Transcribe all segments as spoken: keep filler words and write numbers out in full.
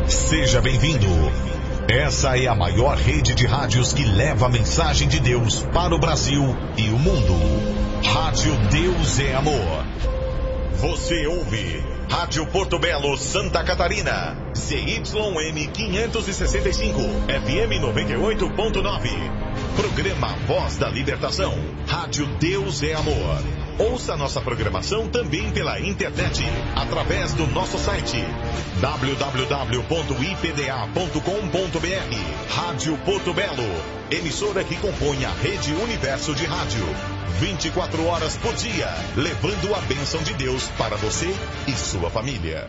Seja bem-vindo. Essa é a maior rede de rádios que leva a mensagem de Deus para o Brasil e o mundo. Rádio Deus é Amor. Você ouve Rádio Porto Belo, Santa Catarina. C Y M quinhentos e sessenta e cinco, F M noventa e oito ponto nove. Programa Voz da Libertação. Rádio Deus é Amor. Ouça nossa programação também pela internet, através do nosso site w w w ponto i p d a ponto com ponto b r. Rádio Porto Belo, emissora que compõe a Rede Universo de Rádio. vinte e quatro horas por dia, levando a bênção de Deus para você e sua família.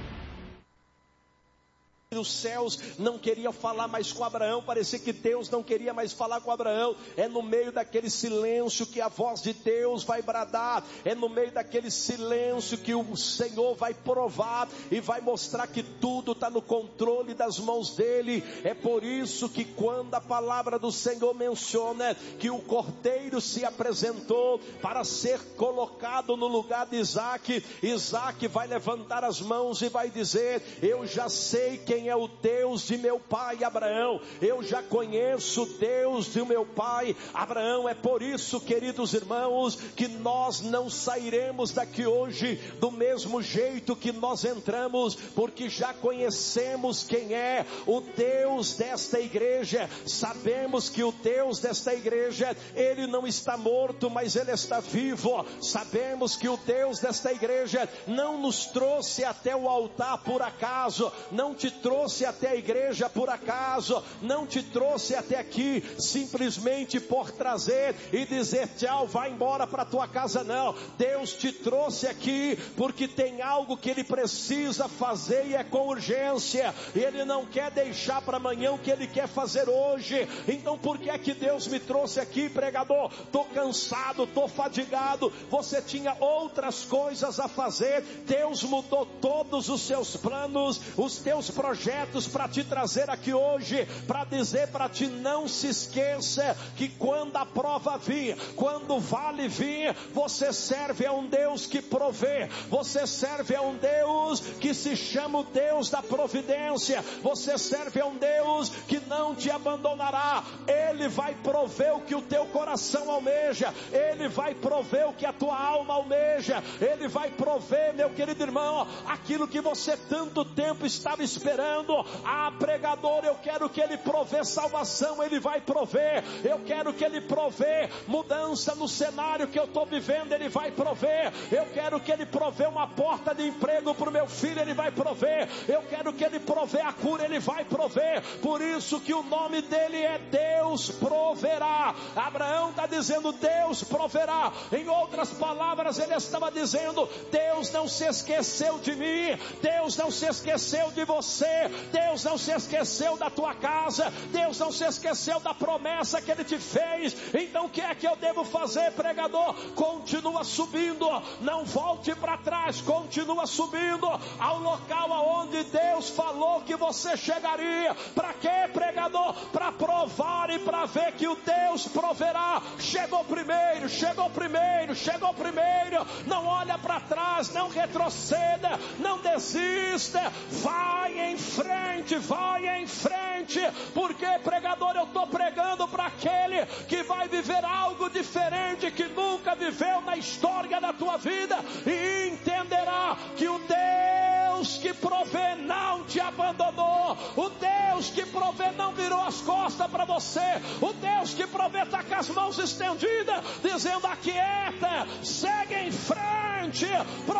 Os céus não queriam falar mais com Abraão, parecia que Deus não queria mais falar com Abraão. É no meio daquele silêncio que a voz de Deus vai bradar, é no meio daquele silêncio que o Senhor vai provar e vai mostrar que tudo está no controle das mãos dele. É por isso que quando a palavra do Senhor menciona que o cordeiro se apresentou para ser colocado no lugar de Isaque, Isaque vai levantar as mãos e vai dizer: eu já sei quem é o Deus de meu pai Abraão, eu já conheço o Deus de meu pai Abraão. É por isso, queridos irmãos, que nós não sairemos daqui hoje do mesmo jeito que nós entramos, porque já conhecemos quem é o Deus desta igreja. Sabemos que o Deus desta igreja, ele não está morto, mas ele está vivo. Sabemos que o Deus desta igreja não nos trouxe até o altar por acaso, não te trouxe até a igreja por acaso, não te trouxe até aqui simplesmente por trazer e dizer tchau, vai embora para tua casa, não. Deus te trouxe aqui porque tem algo que ele precisa fazer e é com urgência, ele não quer deixar para amanhã o que ele quer fazer hoje. Então por que é que Deus me trouxe aqui, pregador? Estou cansado, estou fadigado. Você tinha outras coisas a fazer, Deus mudou todos os seus planos, os teus projetos para te trazer aqui hoje, para dizer para ti: não se esqueça que quando a prova vir, quando o vale vir, você serve a um Deus que provê, você serve a um Deus que se chama o Deus da providência, você serve a um Deus que não te abandonará. Ele vai prover o que o teu coração almeja, ele vai prover o que a tua alma almeja, ele vai prover, meu querido irmão, aquilo que você tanto tempo estava esperando. Ah, pregador, eu quero que ele provê salvação, ele vai prover. Eu quero que ele provê mudança no cenário que eu estou vivendo, ele vai prover. Eu quero que ele provê uma porta de emprego para o meu filho, ele vai prover. Eu quero que ele provê a cura, ele vai prover. Por isso que o nome dele é Deus proverá. Abraão está dizendo: Deus proverá. Em outras palavras, ele estava dizendo: Deus não se esqueceu de mim, Deus não se esqueceu de você, Deus não se esqueceu da tua casa, Deus não se esqueceu da promessa que ele te fez. Então o que é que eu devo fazer, pregador? Continua subindo, não volte para trás, continua subindo ao local aonde Deus falou que você chegaria. Para quê, pregador? Para provar e para ver que o Deus proverá. Chegou primeiro, chegou primeiro, chegou primeiro. Não olha para trás, não retroceda, não desista, vai em frente, vai em frente. Porque, pregador, eu estou pregando para aquele que vai viver algo diferente, que nunca viveu na história da tua vida, e entenderá que o Deus que provê não te abandonou, o Deus que provê não virou as costas para você, o Deus que provê está com as mãos estendidas, dizendo: aquieta, segue em frente,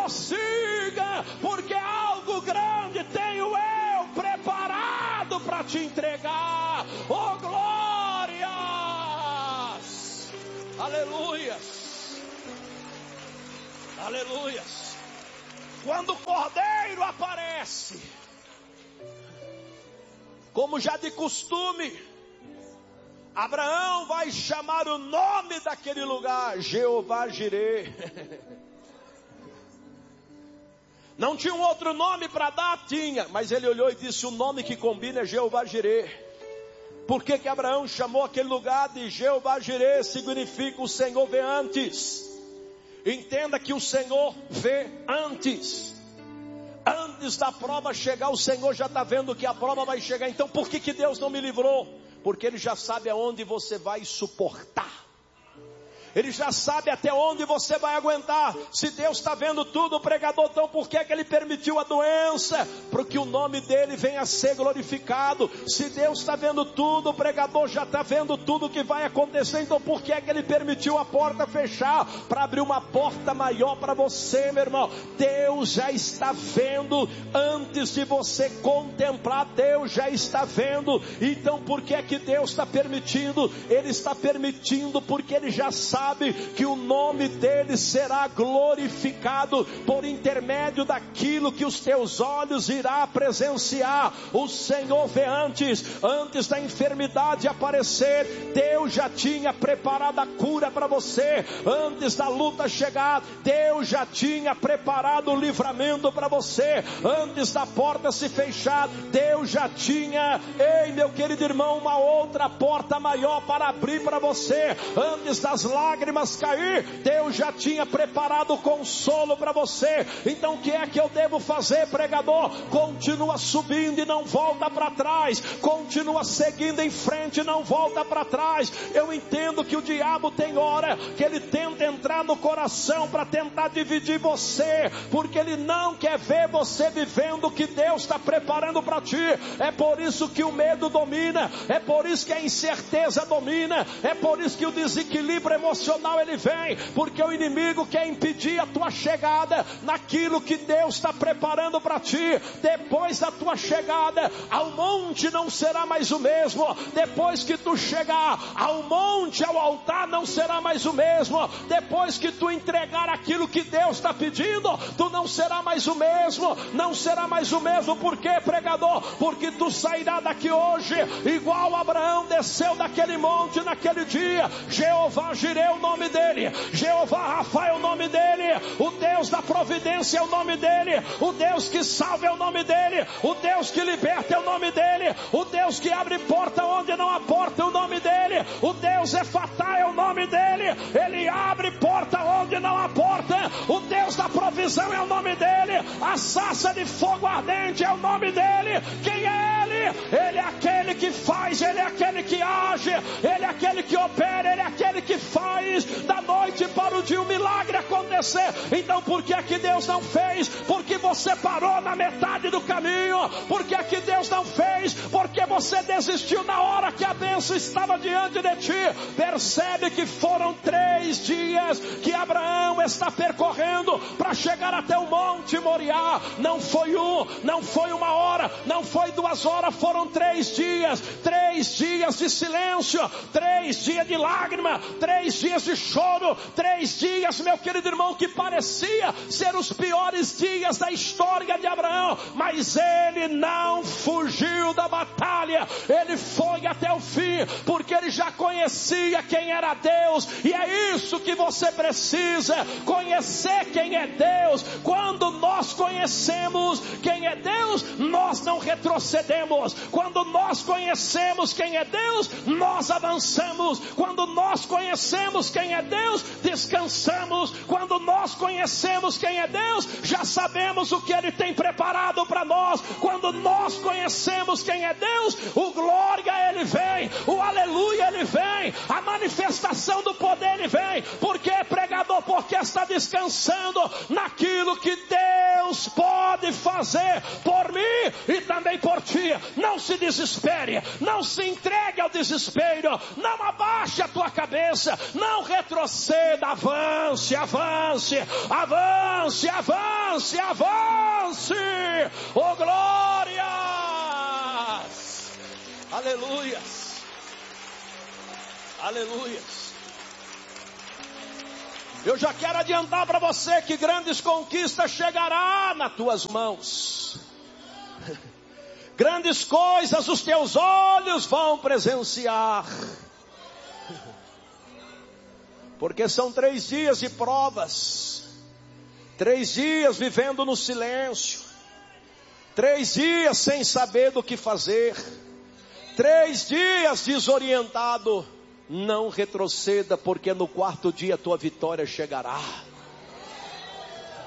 prossiga, porque algo grande tenho eu preparado para te entregar. Oh, glórias! Aleluias! Aleluias! Quando o cordeiro aparece, como já de costume, Abraão vai chamar o nome daquele lugar, Jeová Jirê. Não tinha um outro nome para dar? Tinha, mas ele olhou e disse: o nome que combina é Jeová Jirê. Por que que Abraão chamou aquele lugar de Jeová Jirê? Significa o Senhor vê antes. Entenda que o Senhor vê antes. Antes da prova chegar, o Senhor já está vendo que a prova vai chegar. Então por que que Deus não me livrou? Porque Ele já sabe aonde você vai suportar. Ele já sabe até onde você vai aguentar. Se Deus está vendo tudo, pregador, então por que é que Ele permitiu a doença? Para que o nome dEle venha a ser glorificado. Se Deus está vendo tudo, o pregador já está vendo tudo que vai acontecer, então por que é que Ele permitiu a porta fechar? Para abrir uma porta maior para você, meu irmão. Deus já está vendo antes de você contemplar. Deus já está vendo. Então por que é que Deus está permitindo? Ele está permitindo porque Ele já sabe que o nome dele será glorificado por intermédio daquilo que os teus olhos irá presenciar. O Senhor vê antes, antes da enfermidade aparecer, Deus já tinha preparado a cura para você. Antes da luta chegar, Deus já tinha preparado o livramento para você. Antes da porta se fechar, Deus já tinha, ei meu querido irmão, uma outra porta maior para abrir para você. Antes das lágrimas cair, Deus já tinha preparado o consolo para você. Então o que é que eu devo fazer, pregador? Continua subindo e não volta para trás. Continua seguindo em frente e não volta para trás. Eu entendo que o diabo tem hora que ele tenta entrar no coração para tentar dividir você, porque ele não quer ver você vivendo o que Deus está preparando para ti. É por isso que o medo domina, é por isso que a incerteza domina, é por isso que o desequilíbrio emocional ele vem, porque o inimigo quer impedir a tua chegada naquilo que Deus está preparando para ti. Depois da tua chegada ao monte não será mais o mesmo. Depois que tu chegar ao monte, ao altar, não será mais o mesmo. Depois que tu entregar aquilo que Deus está pedindo, tu não será mais o mesmo. Não será mais o mesmo. Por quê, pregador? Porque tu sairá daqui hoje igual Abraão desceu daquele monte naquele dia. Jeová Jireh é o nome dele, Jeová Rafa é o nome dele, o Deus da providência é o nome dele, o Deus que salva é o nome dele, o Deus que liberta é o nome dele, o Deus que abre porta onde não há porta é o nome dele, o Deus Efatá é o nome dele. Ele abre porta onde não há porta. O Deus da provisão é o nome dele, a sarça de fogo ardente é o nome dele. Quem é ele? Ele é aquele que faz, ele é aquele que age, ele é aquele que opera, ele é aquele que faz da noite para o dia o milagre acontecer. Então por que é que Deus não fez? Porque você parou na metade do caminho. Por que é que Deus não fez? Porque você desistiu na hora que a bênção estava diante de ti. Percebe que foram três dias que Abraão está percorrendo para chegar até o Monte Moriá. Não foi um, não foi uma hora, não foi duas horas, foram três dias. Três dias de silêncio, três dias de lágrima, três dias de choro, três dias, meu querido irmão, que parecia ser os piores dias da história de Abraão, mas ele não fugiu da batalha. Ele foi até o fim, porque ele já conhecia quem era Deus. E é isso que você precisa, conhecer quem é Deus. Quando nós conhecemos quem é Deus, nós não retrocedemos. Quando nós conhecemos quem é Deus, nós avançamos. Quando nós conhecemos quem é Deus, descansamos. Quando nós conhecemos quem é Deus, já sabemos o que Ele tem preparado para nós. Quando nós conhecemos quem é Deus, o glória Ele vem, o aleluia Ele vem, a manifestação do poder Ele vem. Por que, pregador? Porque está descansando naquilo que Deus pode fazer por mim e também por ti. Não se desespere, não se entregue ao desespero, não abaixe a tua cabeça, não retroceda, avance, avance, avance, avance, avance. Oh glórias, aleluias, aleluias. Eu já quero adiantar para você que grandes conquistas chegará nas tuas mãos. Grandes coisas os teus olhos vão presenciar. Porque são três dias de provas. Três dias vivendo no silêncio. Três dias sem saber do que fazer. Três dias desorientado. Não retroceda, porque no quarto dia a tua vitória chegará.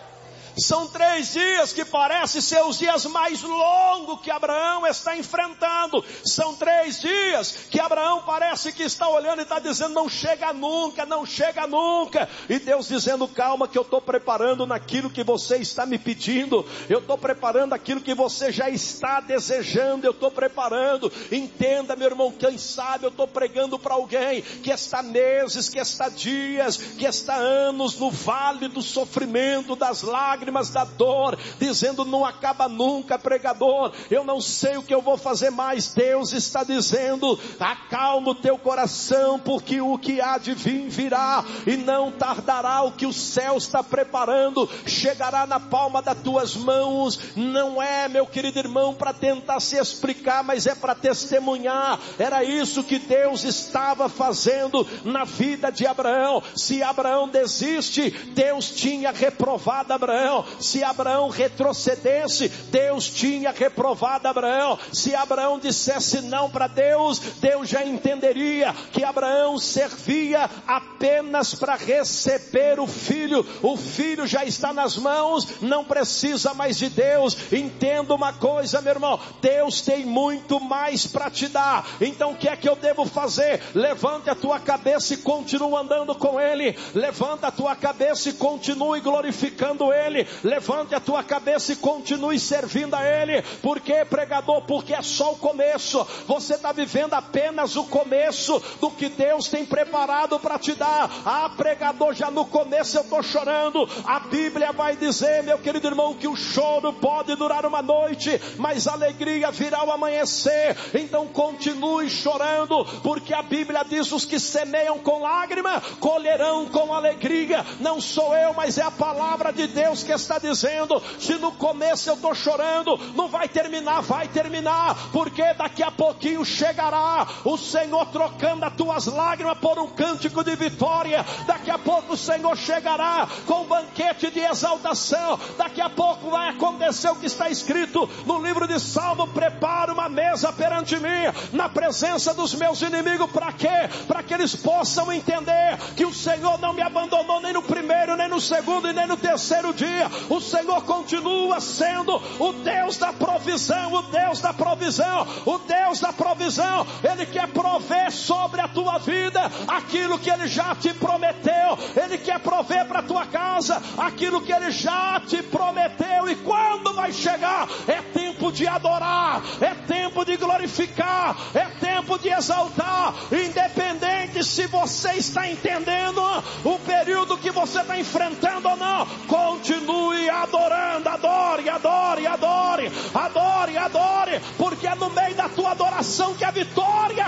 São três dias que parecem ser os dias mais longos que Abraão está enfrentando. São três dias que Abraão parece que está olhando e está dizendo, não chega nunca, não chega nunca. E Deus dizendo, calma que eu estou preparando naquilo que você está me pedindo. Eu estou preparando aquilo que você já está desejando. Eu estou preparando. Entenda, meu irmão, quem sabe eu estou pregando para alguém que está meses, que está dias, que está anos no vale do sofrimento, das lágrimas, da dor, dizendo não acaba nunca, pregador, eu não sei o que eu vou fazer mais. Deus está dizendo, acalma o teu coração, porque o que há de vir virá, e não tardará. O que o céu está preparando, chegará na palma das tuas mãos. Não é, meu querido irmão, para tentar se explicar, mas é para testemunhar. Era isso que Deus estava fazendo na vida de Abraão. Se Abraão desiste, Deus tinha reprovado Abraão. Se Abraão retrocedesse, Deus tinha reprovado Abraão. Se Abraão dissesse não para Deus, Deus já entenderia que Abraão servia apenas para receber o filho. O filho já está nas mãos, não precisa mais de Deus. Entenda uma coisa, meu irmão, Deus tem muito mais para te dar. Então o que é que eu devo fazer? Levante a tua cabeça e continue andando com Ele. Levanta a tua cabeça e continue glorificando Ele. Levante a tua cabeça e continue servindo a Ele. Por quê, pregador? Porque é só o começo. Você está vivendo apenas o começo do que Deus tem preparado para te dar. Ah, pregador, já no começo eu estou chorando. A Bíblia vai dizer, meu querido irmão, que o choro pode durar uma noite, mas a alegria virá ao amanhecer. Então continue chorando, porque a Bíblia diz, os que semeiam com lágrima, colherão com alegria. Não sou eu, mas é a palavra de Deus que está dizendo, se no começo eu estou chorando, não vai terminar, vai terminar, porque daqui a pouquinho chegará o Senhor trocando as tuas lágrimas por um cântico de vitória. Daqui a pouco o Senhor chegará com um banquete de exaltação. Daqui a pouco vai acontecer o que está escrito no livro de Salmo, prepara uma mesa perante mim, na presença dos meus inimigos. Para quê? Para que eles possam entender que o Senhor não me abandonou nem no primeiro, nem no segundo e nem no terceiro dia. O Senhor continua sendo o Deus da provisão, o Deus da provisão, o Deus da provisão. Ele quer prover sobre a tua vida aquilo que Ele já te prometeu. Ele quer prover para a tua casa aquilo que Ele já te prometeu. E quando vai chegar? É tempo de adorar, é tempo de glorificar, é tempo de exaltar. Independente se você está entendendo o período que você está enfrentando ou não, continue adorando. Adore, adore, adore, adore, adore, porque é no meio da tua adoração que a vitória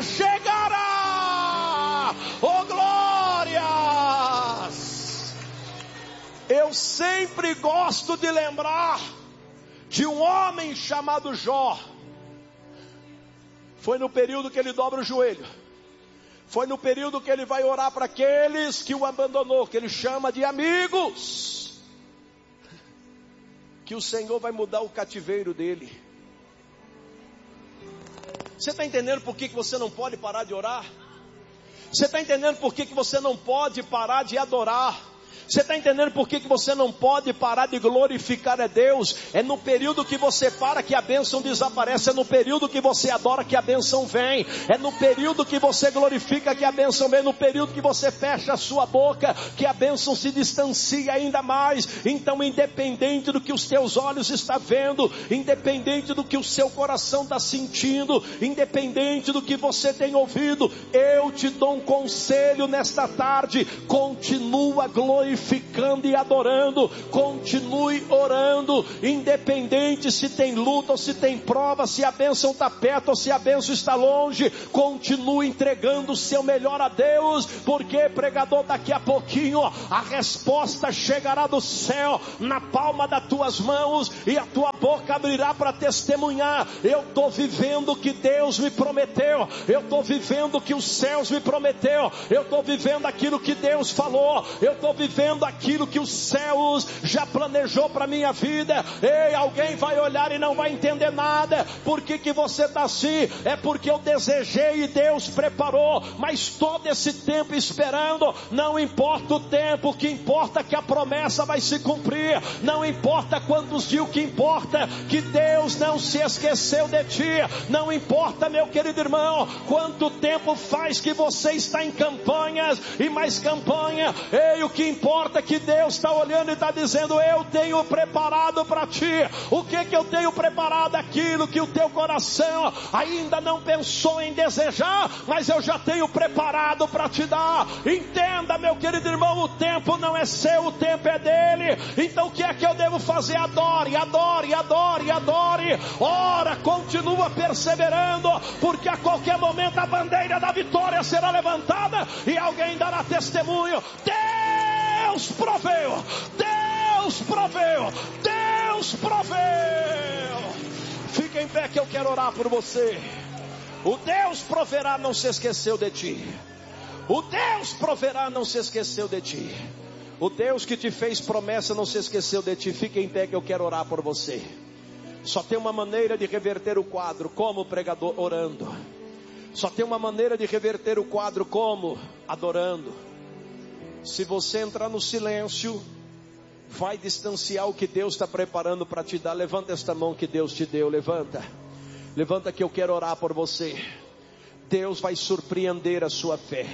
chegará. Oh, glórias! Eu sempre gosto de lembrar de um homem chamado Jó. Foi no período que ele dobra o joelho. Foi no período que ele vai orar para aqueles que o abandonou, que ele chama de amigos, que o Senhor vai mudar o cativeiro dele. Você está entendendo por que que você não pode parar de orar? Você está entendendo por que que você não pode parar de adorar? Você está entendendo por que que você não pode parar de glorificar a Deus? É no período que você para que a bênção desaparece. É no período que você adora que a bênção vem. É no período que você glorifica que a bênção vem. É no período que você fecha a sua boca que a bênção se distancia ainda mais. Então, independente do que os teus olhos estão vendo, independente do que o seu coração está sentindo, independente do que você tem ouvido, eu te dou um conselho nesta tarde: continua glorificando, ficando e adorando, continue orando, independente se tem luta ou se tem prova, se a bênção está perto ou se a bênção está longe, continue entregando o seu melhor a Deus, porque, pregador, daqui a pouquinho a resposta chegará do céu na palma das tuas mãos e a tua boca abrirá para testemunhar: eu estou vivendo o que Deus me prometeu, eu estou vivendo o que os céus me prometeu, eu estou vivendo aquilo que Deus falou, eu estou vivendo vivendo aquilo que os céus já planejou para minha vida. Ei, alguém vai olhar e não vai entender nada. Por que que você está assim? É porque eu desejei e Deus preparou. Mas todo esse tempo esperando, não importa o tempo, o que importa é que a promessa vai se cumprir. Não importa quantos dias, o que importa que Deus não se esqueceu de ti. Não importa, meu querido irmão, quanto tempo faz que você está em campanhas e mais campanha. Ei, o que importa é que Deus está olhando e está dizendo: eu tenho preparado para ti. O que que eu tenho preparado? Aquilo que o teu coração ainda não pensou em desejar, mas eu já tenho preparado para te dar. Entenda, meu querido irmão, o tempo não é seu, o tempo é dele. Então o que é que eu devo fazer? Adore, adore, adore, adore. Ora, continua perseverando, porque a qualquer momento a bandeira da vitória será levantada e alguém dará testemunho. Deus proveu, Deus proveu, Deus proveu. Fica em pé que eu quero orar por você. O Deus proverá não se esqueceu de ti. O Deus proverá não se esqueceu de ti. O Deus que te fez promessa não se esqueceu de ti. Fica em pé que eu quero orar por você. Só tem uma maneira de reverter o quadro, como pregador, orando. Só tem uma maneira de reverter o quadro, como adorando. Se você entrar no silêncio, vai distanciar o que Deus está preparando para te dar. Levanta esta mão que Deus te deu, levanta. Levanta que eu quero orar por você. Deus vai surpreender a sua fé.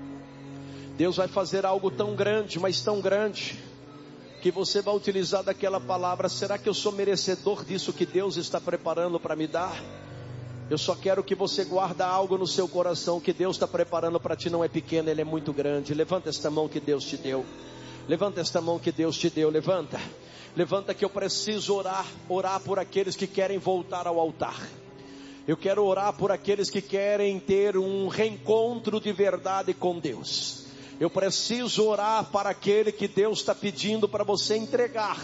Deus vai fazer algo tão grande, mas tão grande, que você vai utilizar daquela palavra: será que eu sou merecedor disso que Deus está preparando para me dar? Eu só quero que você guarde algo no seu coração. Que Deus está preparando para ti não é pequeno, ele é muito grande. Levanta esta mão que Deus te deu. Levanta esta mão que Deus te deu, levanta. Levanta que eu preciso orar. Orar por aqueles que querem voltar ao altar. Eu quero orar por aqueles que querem ter um reencontro de verdade com Deus. Eu preciso orar para aquele que Deus está pedindo para você entregar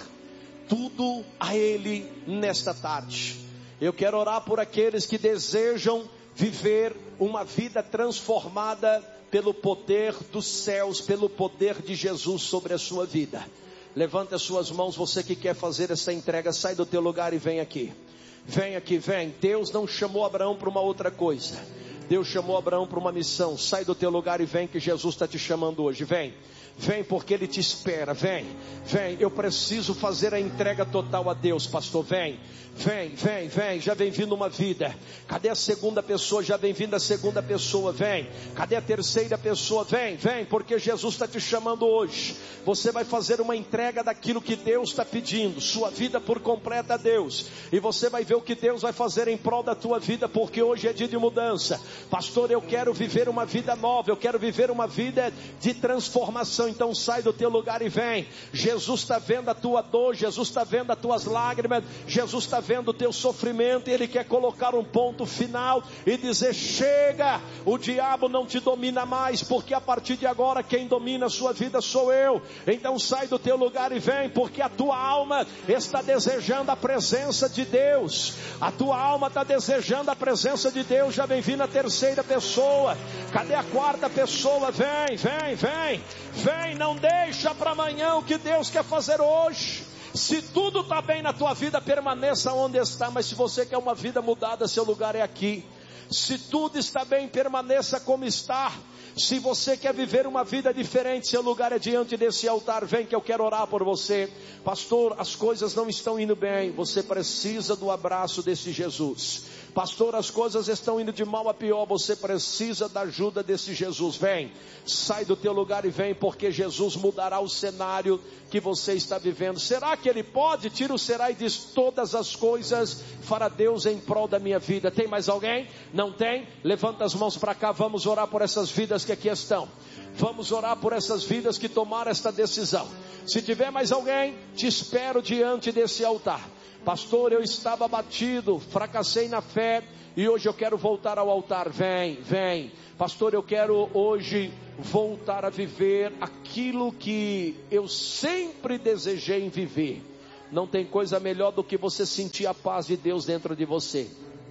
tudo a Ele nesta tarde. Eu quero orar por aqueles que desejam viver uma vida transformada pelo poder dos céus, pelo poder de Jesus sobre a sua vida. Levanta as suas mãos, você que quer fazer essa entrega, sai do teu lugar e vem aqui. Vem aqui, vem. Deus não chamou Abraão para uma outra coisa. Deus chamou Abraão para uma missão. Sai do teu lugar e vem, que Jesus está te chamando hoje. Vem, vem porque Ele te espera. Vem, vem. Eu preciso fazer a entrega total a Deus, pastor. Vem, vem, vem, vem. Já vem vindo uma vida. Cadê a segunda pessoa? Já vem vindo a segunda pessoa. Vem. Cadê a terceira pessoa? Vem, vem, porque Jesus está te chamando hoje. Você vai fazer uma entrega daquilo que Deus está pedindo, sua vida por completa a Deus, e você vai ver o que Deus vai fazer em prol da tua vida, porque hoje é dia de mudança. Pastor, eu quero viver uma vida nova, eu quero viver uma vida de transformação. Então sai do teu lugar e vem. Jesus está vendo a tua dor, Jesus está vendo as tuas lágrimas, Jesus está vendo o teu sofrimento, e Ele quer colocar um ponto final e dizer: chega, o diabo não te domina mais, porque a partir de agora quem domina a sua vida sou eu. Então sai do teu lugar e vem, porque a tua alma está desejando a presença de Deus. A tua alma está desejando a presença de Deus. Já vem vindo a terceira pessoa. Cadê a quarta pessoa? Vem, vem, vem, vem. Não deixa para amanhã o que Deus quer fazer hoje. Se tudo está bem na tua vida, permaneça onde está. Mas se você quer uma vida mudada, seu lugar é aqui. Se tudo está bem, permaneça como está. Se você quer viver uma vida diferente, seu lugar é diante desse altar. Vem que eu quero orar por você. Pastor, as coisas não estão indo bem. Você precisa do abraço desse Jesus. Pastor, as coisas estão indo de mal a pior. Você precisa da ajuda desse Jesus. Vem, sai do teu lugar e vem, porque Jesus mudará o cenário que você está vivendo. Será que Ele pode? Tira o será e diz: todas as coisas fará Deus em prol da minha vida. Tem mais alguém? Não tem? Levanta as mãos para cá. Vamos orar por essas vidas que aqui estão. Vamos orar por essas vidas que tomaram esta decisão. Se tiver mais alguém, te espero diante desse altar. Pastor, eu estava abatido, fracassei na fé e hoje eu quero voltar ao altar. Vem, vem. Pastor, eu quero hoje voltar a viver aquilo que eu sempre desejei em viver. Não tem coisa melhor do que você sentir a paz de Deus dentro de você.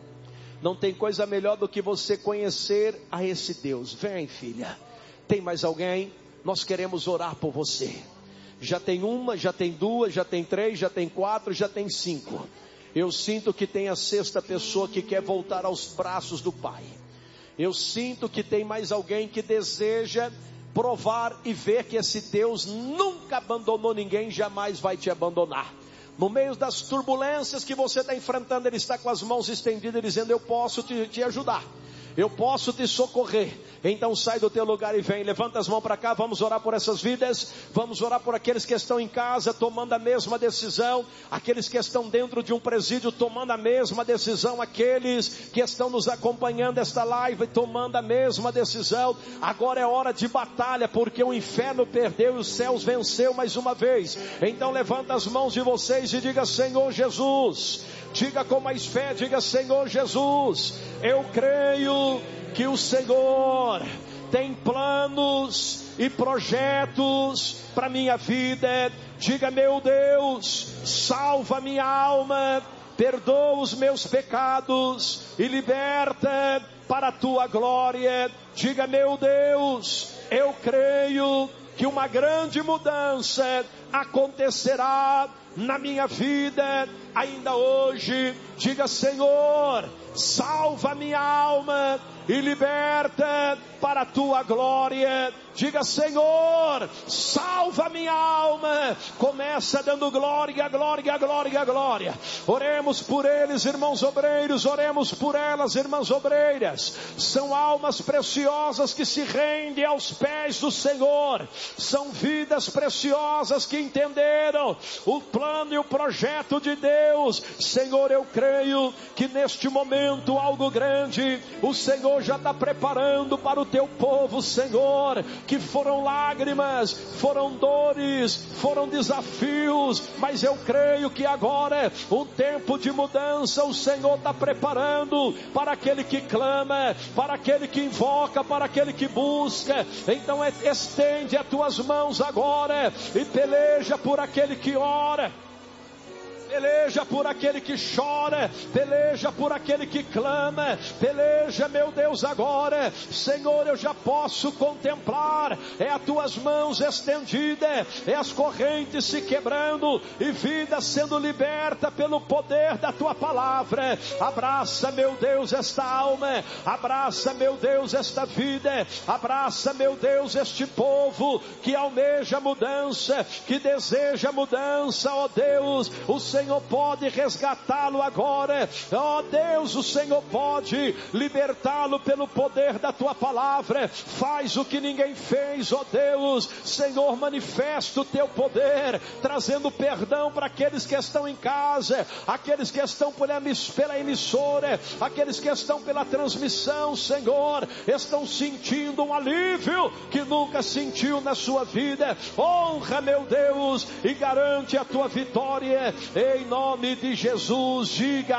Não tem coisa melhor do que você conhecer a esse Deus. Vem, filha. Tem mais alguém? Nós queremos orar por você. Já tem uma, já tem duas, já tem três, já tem quatro, já tem cinco. Eu sinto que tem a sexta pessoa que quer voltar aos braços do Pai. Eu sinto que tem mais alguém que deseja provar e ver que esse Deus nunca abandonou ninguém, jamais vai te abandonar. No meio das turbulências que você está enfrentando, Ele está com as mãos estendidas, dizendo: eu posso te, te ajudar, eu posso te socorrer. Então sai do teu lugar e vem, levanta as mãos para cá, vamos orar por essas vidas, vamos orar por aqueles que estão em casa tomando a mesma decisão, aqueles que estão dentro de um presídio tomando a mesma decisão, aqueles que estão nos acompanhando esta live tomando a mesma decisão. Agora é hora de batalha, porque o inferno perdeu e os céus venceu mais uma vez. Então levanta as mãos de vocês e diga: Senhor Jesus. Diga com mais fé, diga: Senhor Jesus, eu creio que o Senhor tem planos e projetos para minha vida. Diga: meu Deus, salva minha alma, perdoa os meus pecados e liberta para a tua glória. Diga: meu Deus, eu creio que uma grande mudança acontecerá na minha vida ainda hoje. Diga: Senhor, salva minha alma e liberta para a tua glória. Diga: Senhor, salva minha alma. Começa dando glória, glória, glória, glória. Oremos por eles, irmãos obreiros, oremos por elas, irmãs obreiras. São almas preciosas que se rendem aos pés do Senhor. São vidas preciosas que entenderam o plano e o projeto de Deus. Senhor, eu creio que neste momento algo grande o Senhor já está preparando para o teu povo, Senhor, que foram lágrimas, foram dores, foram desafios, mas eu creio que agora um tempo de mudança o Senhor está preparando para aquele que clama, para aquele que invoca, para aquele que busca. Então estende as tuas mãos agora e peleja por aquele que ora. Peleja por aquele que chora, peleja por aquele que clama, peleja, meu Deus, agora. Senhor, eu já posso contemplar, é as tuas mãos estendidas, é as correntes se quebrando e vida sendo liberta pelo poder da tua palavra. Abraça, meu Deus, esta alma, abraça, meu Deus, esta vida, abraça, meu Deus, este povo que almeja mudança, que deseja mudança, ó Deus. O Senhor Senhor pode resgatá-lo agora, ó Deus, o Senhor pode libertá-lo pelo poder da tua palavra. Faz o que ninguém fez, ó Deus. Senhor, manifesta o teu poder, trazendo perdão para aqueles que estão em casa, aqueles que estão pela emissora, aqueles que estão pela transmissão. Senhor, estão sentindo um alívio que nunca sentiu na sua vida. Honra, meu Deus, e garante a tua vitória. Em nome de Jesus, diga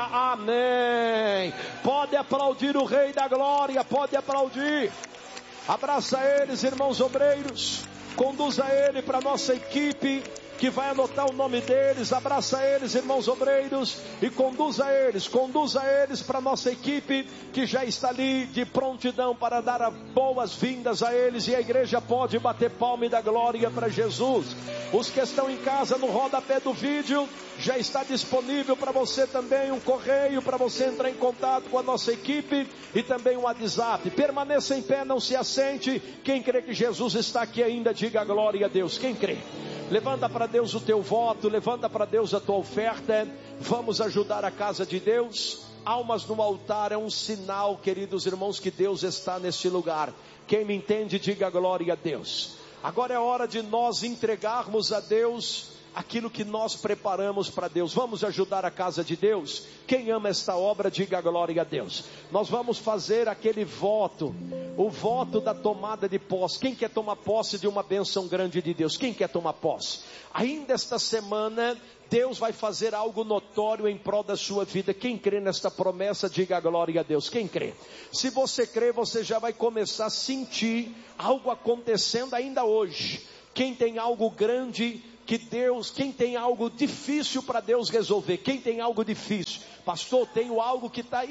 amém. Pode aplaudir o Rei da Glória, pode aplaudir. Abraça eles, irmãos obreiros. Conduza ele para a nossa equipe que vai anotar o nome deles. Abraça eles, irmãos obreiros, e conduza eles, conduza eles para a nossa equipe que já está ali de prontidão para dar boas-vindas a eles. E a igreja pode bater palma e dar glória para Jesus. Os que estão em casa, no rodapé do vídeo já está disponível para você também um correio para você entrar em contato com a nossa equipe, e também um WhatsApp. Permaneça em pé, não se assente. Quem crê que Jesus está aqui ainda, diga glória a Deus. Quem crê? Levanta para Deus o teu voto, levanta para Deus a tua oferta. Vamos ajudar a casa de Deus. Almas no altar é um sinal, queridos irmãos, que Deus está neste lugar. Quem me entende, diga glória a Deus. Agora é hora de nós entregarmos a Deus aquilo que nós preparamos para Deus. Vamos ajudar a casa de Deus? Quem ama esta obra, diga glória a Deus. Nós vamos fazer aquele voto, o voto da tomada de posse. Quem quer tomar posse de uma bênção grande de Deus? Quem quer tomar posse? Ainda esta semana, Deus vai fazer algo notório em prol da sua vida. Quem crê nesta promessa, diga glória a Deus. Quem crê? Se você crê, você já vai começar a sentir algo acontecendo ainda hoje. Quem tem algo grande que Deus, quem tem algo difícil para Deus resolver, quem tem algo difícil, Pastor, tenho algo que está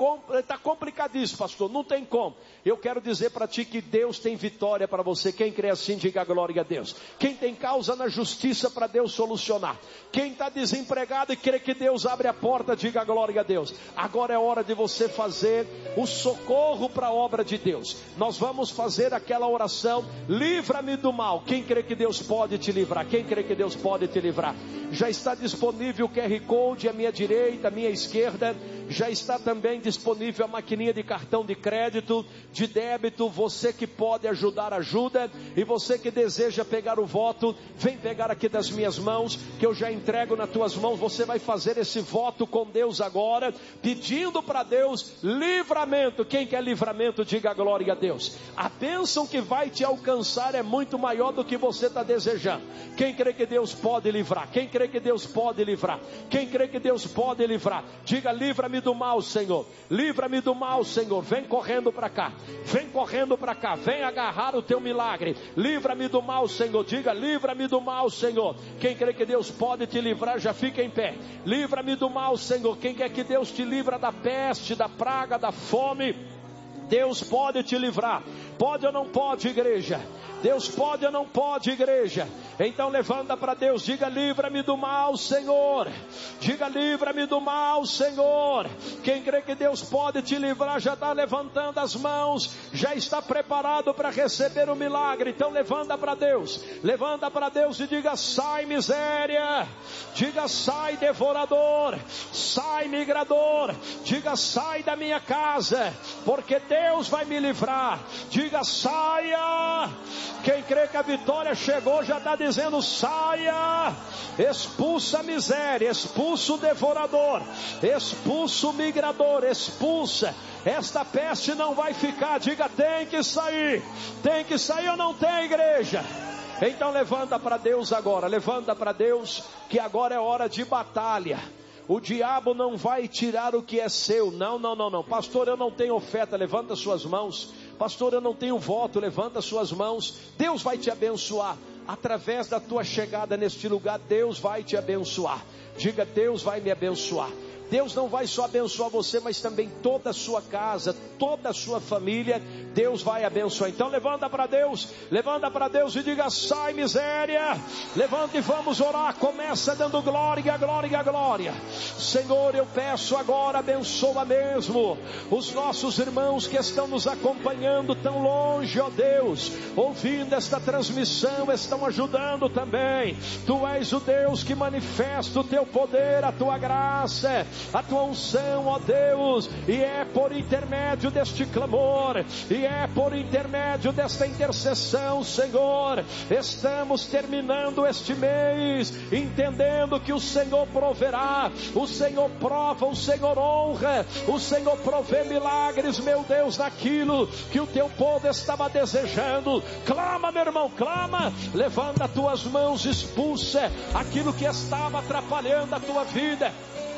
tá complicadíssimo, pastor, não tem como. Eu quero dizer para ti que Deus tem vitória para você. Quem crê assim, diga glória a Deus. Quem tem causa na justiça, para Deus solucionar. Quem está desempregado e crê que Deus abre a porta, diga glória a Deus. Agora é hora de você fazer o socorro para a obra de Deus. Nós vamos fazer aquela oração: livra-me do mal. Quem crê que Deus pode te livrar? Quem crê que Deus pode te livrar? Já está disponível o Q R Code à minha direita, à minha esquerda. Já está também disponível a maquininha de cartão de crédito, de débito. Você que pode ajudar, ajuda. E você que deseja pegar o voto, vem pegar aqui das minhas mãos, que eu já entrego nas tuas mãos. Você vai fazer esse voto com Deus agora, pedindo para Deus livramento. Quem quer livramento, diga glória a Deus. A bênção que vai te alcançar é muito maior do que você está desejando. Quem crê que Deus pode livrar? Quem crê que Deus pode livrar? Quem crê que Deus pode livrar? Diga: livra-me do mal, Senhor. Livra-me do mal, Senhor. Vem correndo para cá. Vem correndo para cá. Vem agarrar o teu milagre. Livra-me do mal, Senhor. Diga: livra-me do mal, Senhor. Quem crê que Deus pode te livrar, já fica em pé. Livra-me do mal, Senhor. Quem quer que Deus te livra da peste, da praga, da fome, Deus pode te livrar. Pode ou não pode, igreja? Deus pode ou não pode, igreja? Então levanta para Deus, diga: livra-me do mal, Senhor. Diga: livra-me do mal, Senhor. Quem crê que Deus pode te livrar, já está levantando as mãos, já está preparado para receber o milagre. Então levanta para Deus, levanta para Deus e diga: sai miséria. Diga: sai devorador. Sai migrador. Diga: sai da minha casa, porque Deus vai me livrar. Diga: saia. Quem crê que a vitória chegou, já está dizendo: saia. Expulsa a miséria, expulsa o devorador, expulsa o migrador, expulsa. Esta peste não vai ficar. Diga: tem que sair. Tem que sair ou não tem, igreja? Então levanta para Deus agora. Levanta para Deus, que agora é hora de batalha. O diabo não vai tirar o que é seu. Não, não, não, não. Pastor, eu não tenho oferta. Levanta suas mãos. Pastor, eu não tenho voto. Levanta suas mãos. Deus vai te abençoar. Através da tua chegada neste lugar, Deus vai te abençoar. Diga: Deus vai me abençoar. Deus não vai só abençoar você, mas também toda a sua casa, toda a sua família, Deus vai abençoar. Então levanta para Deus, levanta para Deus e diga: sai miséria. Levanta e vamos orar. Começa dando glória, glória, glória. Senhor, eu peço agora, abençoa mesmo os nossos irmãos que estão nos acompanhando tão longe, ó Deus, ouvindo esta transmissão, estão ajudando também. Tu és o Deus que manifesta o teu poder, a tua graça, a tua unção, ó Deus, e é por intermédio deste clamor, e é por intermédio desta intercessão, Senhor, estamos terminando este mês, entendendo que o Senhor proverá, o Senhor prova, o Senhor honra, o Senhor provê milagres, meu Deus, naquilo que o teu povo estava desejando. Clama, meu irmão, clama, levanta as tuas mãos, expulsa aquilo que estava atrapalhando a tua vida.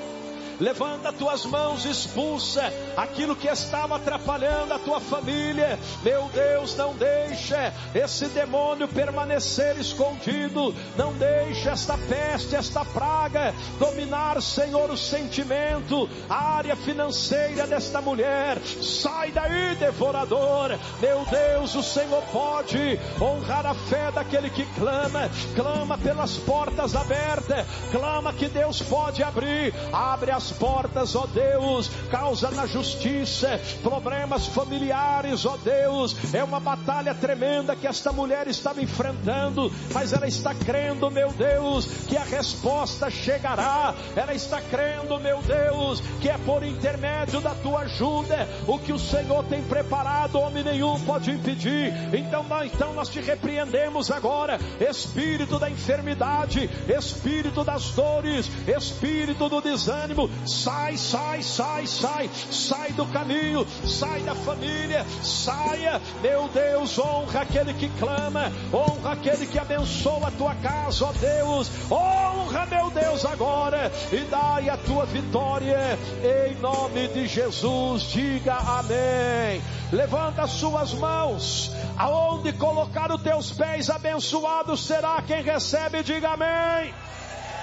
Levanta as tuas mãos, expulsa aquilo que estava atrapalhando a tua família. Meu Deus, não deixa esse demônio permanecer escondido. Não deixa esta peste, esta praga dominar, Senhor, o sentimento, a área financeira desta mulher. Sai daí, devorador. Meu Deus, o Senhor pode honrar a fé daquele que clama. Clama pelas portas abertas. Clama que Deus pode abrir. Abre as portas, ó Deus, causa na justiça, problemas familiares, ó Deus, é uma batalha tremenda que esta mulher estava enfrentando, mas ela está crendo, meu Deus, que a resposta chegará. Ela está crendo, meu Deus, que é por intermédio da tua ajuda. O que o Senhor tem preparado, homem nenhum pode impedir. Então, então nós te repreendemos agora, espírito da enfermidade, espírito das dores, espírito do desânimo. Sai, sai, sai, sai, sai do caminho, sai da família, saia, meu Deus, honra aquele que clama, honra aquele que abençoa a tua casa, ó Deus, honra, meu Deus, agora, e dai a tua vitória, em nome de Jesus. Diga amém. Levanta as suas mãos, aonde colocar os teus pés, abençoado será quem recebe. Diga amém.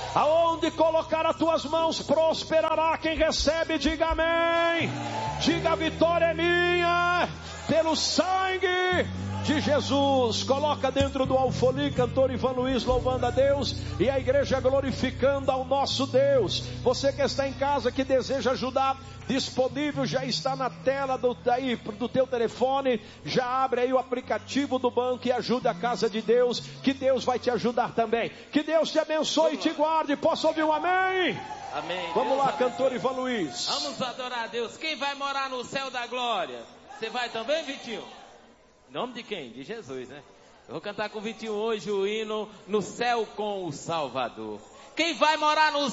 Aonde colocar as tuas mãos, prosperará. Quem recebe, diga amém. Diga: a vitória é minha, pelo sangue de Jesus. Coloca dentro do alfolim, cantor Ivan Luiz louvando a Deus e a igreja glorificando ao nosso Deus. Você que está em casa, que deseja ajudar, disponível, já está na tela do, daí, do teu telefone. Já abre aí o aplicativo do banco e ajude a casa de Deus, que Deus vai te ajudar também. Que Deus te abençoe e te guarde. Posso ouvir um amém? Amém. Vamos Deus lá, abençoe. cantor Ivan Luiz. Vamos adorar a Deus. Quem vai morar no céu da glória? Você vai também, Vitinho? Em nome de quem? De Jesus, né? Eu vou cantar com o Vitinho hoje o hino No Céu com o Salvador. Quem vai morar no